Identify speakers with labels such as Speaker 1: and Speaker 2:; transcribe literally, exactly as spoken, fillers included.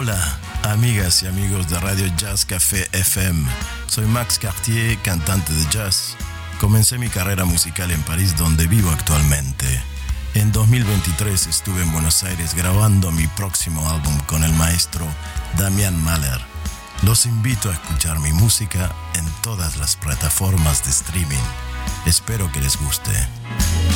Speaker 1: Hola, amigas y amigos de Radio Jazz Café F M. Soy Max Cartier, cantante de jazz. Comencé mi carrera musical en París, donde vivo actualmente. En dos mil veintitrés estuve en Buenos Aires grabando mi próximo álbum con el maestro Damian Mahler. Los invito a escuchar mi música en todas las plataformas de streaming. Espero que les guste.